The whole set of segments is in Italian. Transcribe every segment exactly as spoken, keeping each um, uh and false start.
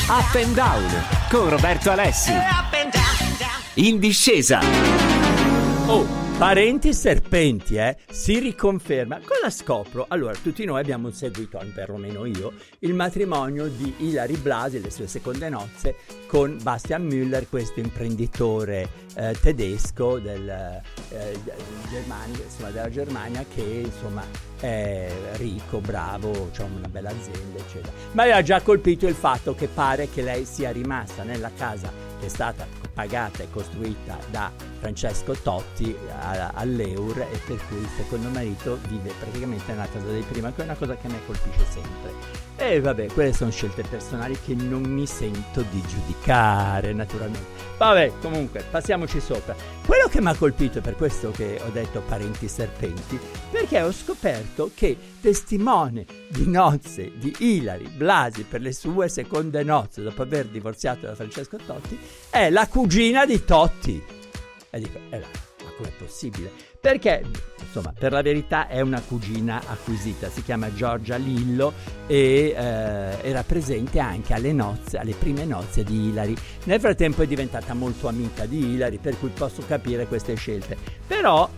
Up and Down con Roberto Alessi. In discesa. Oh, parenti serpenti, eh? Si riconferma. Cosa scopro? Allora, tutti noi abbiamo seguito, perlomeno io, il matrimonio di Ilary Blasi, le sue seconde nozze, con Bastian Müller, questo imprenditore eh, tedesco del, eh, Germania, insomma, della Germania, che insomma è ricco, bravo, c'ha una bella azienda, eccetera. Ma aveva già colpito il fatto che pare che lei sia rimasta nella casa che è stata pagata e costruita da Francesco Totti a, all'Eur, e per cui il secondo marito vive praticamente nella casa di prima, che è una cosa che a me colpisce sempre. E vabbè, quelle sono scelte personali che non mi sento di giudicare, naturalmente. Vabbè, comunque, passiamoci sopra. Quello che mi ha colpito, per questo che ho detto parenti serpenti, perché ho scoperto che testimone di nozze di Ilary Blasi per le sue seconde nozze, dopo aver divorziato da Francesco Totti, è la cugina di Totti. E dico, eh, ma com'è possibile? Perché, insomma, per la verità è una cugina acquisita, si chiama Giorgia Lillo e eh, era presente anche alle nozze, alle prime nozze di Ilary. Nel frattempo è diventata molto amica di Ilary, per cui posso capire queste scelte. Però,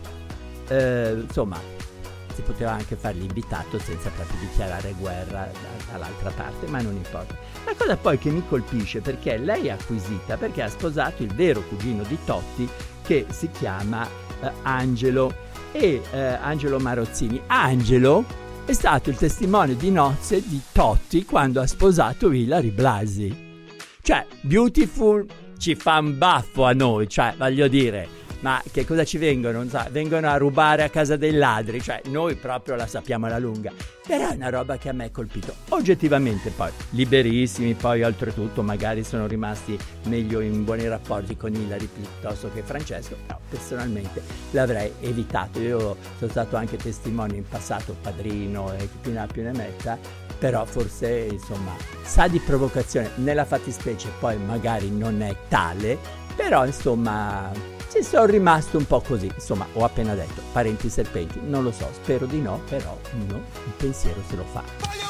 eh, insomma, si poteva anche fare l'invitato senza proprio dichiarare guerra dall'altra parte, ma non importa. La cosa poi che mi colpisce, perché lei è acquisita, perché ha sposato il vero cugino di Totti, che si chiama eh, Angelo e eh, Angelo Marozzini. Angelo è stato il testimone di nozze di Totti quando ha sposato Ilary Blasi. Cioè, Beautiful ci fa un baffo a noi, cioè, voglio dire, ma che cosa ci vengono? Non so, vengono a rubare a casa dei ladri, cioè noi proprio la sappiamo alla lunga. Però è una roba che a me ha colpito oggettivamente. Poi liberissimi, poi oltretutto magari sono rimasti meglio in buoni rapporti con Ilary piuttosto che Francesco, però personalmente l'avrei evitato. Io sono stato anche testimone in passato, padrino e più ne ha più ne metta, però forse insomma sa di provocazione, nella fattispecie poi magari non è tale, però insomma ci sono rimasto un po' così. Insomma, ho appena detto parenti serpenti, non lo so, spero di no, però uno un pensiero se lo fa.